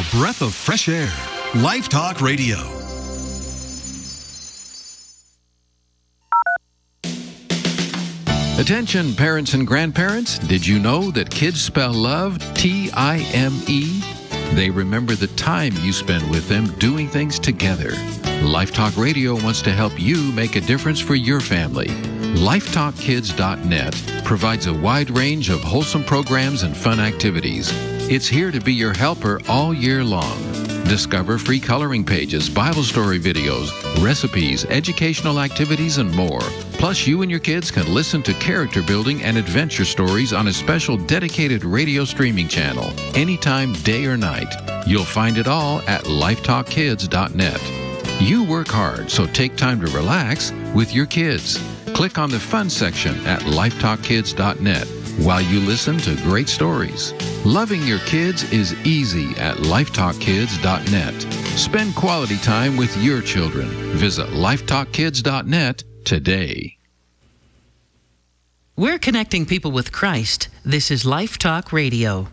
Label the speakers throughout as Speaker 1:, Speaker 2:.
Speaker 1: A breath of fresh air. Life Talk Radio.
Speaker 2: Attention parents and grandparents, did you know that kids spell love T-I-M-E? They remember the time you spend with them doing things together. Life Talk Radio wants to help you make a difference for your family. LifeTalkKids.net provides a wide range of wholesome programs and fun activities. It's here to be your helper all year long. Discover free coloring pages, Bible story videos, recipes, educational activities, and more. Plus, you and your kids can listen to character building and adventure stories on a special dedicated radio streaming channel, anytime, day or night. You'll find it all at LifeTalkKids.net. You work hard, so take time to relax with your kids. Click on the fun section at LifeTalkKids.net while you listen to great stories. Loving your kids is easy at LifeTalkKids.net. Spend quality time with your children. Visit LifeTalkKids.net today.
Speaker 3: We're connecting people with Christ. This is Life Talk Radio.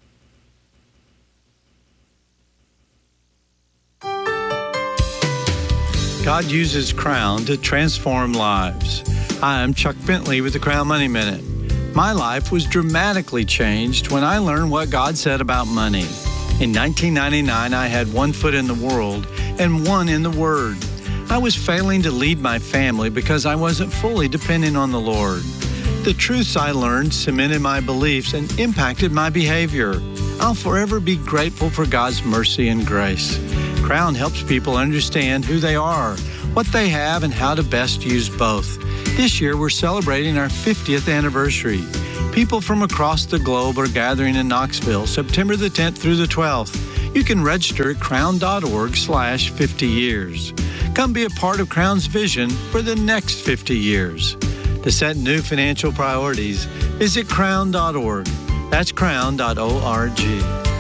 Speaker 4: God uses Crown to transform lives. Hi, I'm Chuck Bentley with the Crown Money Minute. My life was dramatically changed when I learned what God said about money. In 1999, I had one foot in the world and one in the Word. I was failing to lead my family because I wasn't fully depending on the Lord. The truths I learned cemented my beliefs and impacted my behavior. I'll forever be grateful for God's mercy and grace. Crown helps people understand who they are, what they have, and how to best use both. This year, we're celebrating our 50th anniversary. People from across the globe are gathering in Knoxville, September the 10th through the 12th. You can register at crown.org/50 years. Come be a part of Crown's vision for the next 50 years. To set new financial priorities, visit crown.org. That's crown.org.